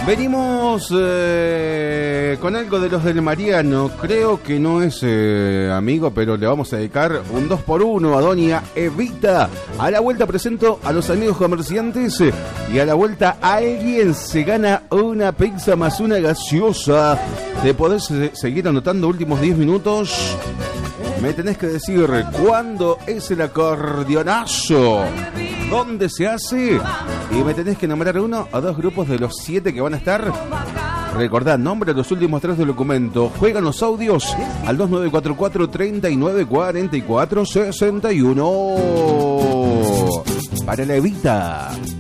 Venimos con algo de los del Mariano. Creo que no es amigo, pero le vamos a dedicar un 2x1 a doña Evita. A la vuelta presento a los amigos comerciantes y a la vuelta alguien se gana una pizza más una gaseosa. Te podés seguir anotando últimos 10 minutos. Me tenés que decir cuándo es el acordeonazo, dónde se hace, y me tenés que nombrar uno o dos grupos de los 7 que van a estar. Recordad, nombre de los últimos 3 del documento. Juegan los audios al 2944 3944 61 para la Evita.